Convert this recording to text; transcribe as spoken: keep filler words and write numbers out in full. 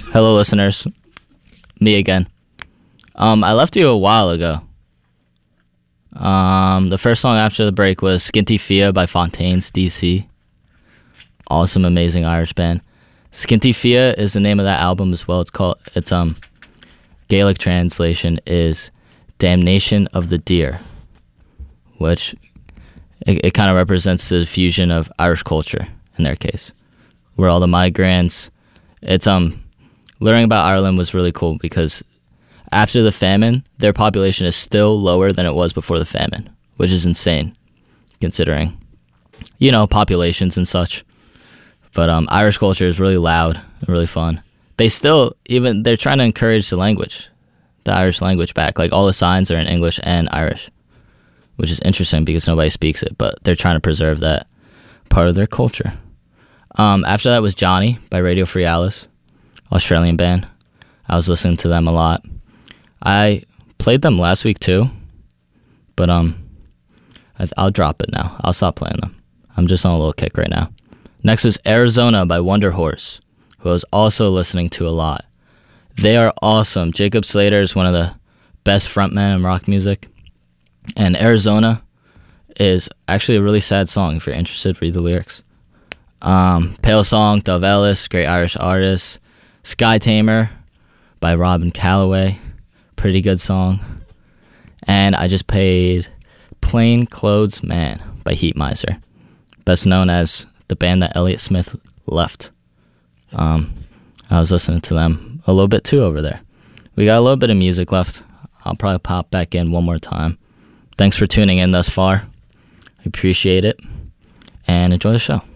Hello, listeners. Me again. Um, I left you a while ago. Um, the first song after the break was Skinty Fia by Fontaines D C. Awesome, amazing Irish band. Skinty Fia is the name of that album as well. It's called. It's um, Gaelic translation is Damnation of the Deer, which it, it kind of represents the fusion of Irish culture in their case, where all the migrants. It's um, learning about Ireland was really cool because after the famine, their population is still lower than it was before the famine, which is insane, considering, you know, populations and such. But um, Irish culture is really loud and really fun. They still, even, they're trying to encourage the language, the Irish language back. Like, all the signs are in English and Irish, which is interesting because nobody speaks it, but they're trying to preserve that part of their culture. Um, after that was Johnny by Radio Free Alice, Australian band. I was listening to them a lot. I played them last week too, but um, I, I'll drop it now. I'll stop playing them. I'm just on a little kick right now. Next was Arizona by Wonder Horse, who I was also listening to a lot. They are awesome. Jacob Slater is one of the best frontmen in rock music, and Arizona is actually a really sad song. If you're interested, read the lyrics. Um, Pale Song, Dove Ellis, great Irish artist. Sky Tamer by Robin Calloway, pretty good song. And I just played Plain Clothes Man by Heat Miser, best known as the band that Elliott Smith left. Um, I was listening to them a little bit too over there. We got a little bit of music left. I'll probably pop back in one more time. Thanks for tuning in thus far. I appreciate it, and enjoy the show.